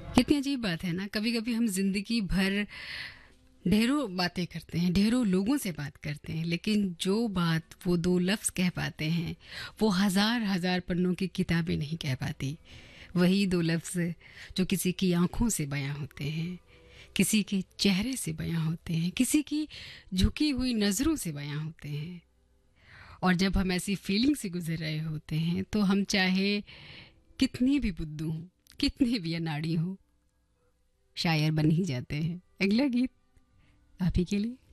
कितनी अजीब बात है ना, कभी कभी हम जिंदगी भर ढेरों बातें करते हैं, ढेरों लोगों से बात करते हैं, लेकिन जो बात वो दो लफ्ज़ कह पाते हैं वो हजार हजार पन्नों की किताबें नहीं कह पाती। वही दो लफ्ज़ जो किसी की आंखों से बयां होते हैं, किसी के चेहरे से बयां होते हैं, किसी की झुकी हुई नज़रों से बयां होते हैं। और जब हम ऐसी फीलिंग से गुजर रहे होते हैं तो हम चाहे कितनी भी बुद्धू हों, कितने भी अनाड़ी हों, शायर बन ही जाते हैं। अगला गीत आप ही के लिए।